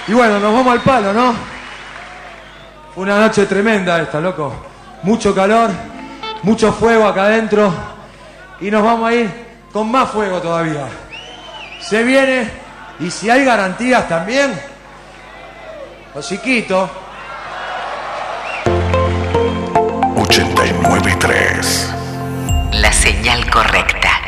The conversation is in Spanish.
Y bueno, nos vamos al palo, ¿no? Fue una noche tremenda esta, loco. Mucho calor, mucho fuego acá adentro. Y nos vamos a ir con más fuego todavía. Se viene, y si hay garantías también, los chiquitos. 89.3. La señal correcta.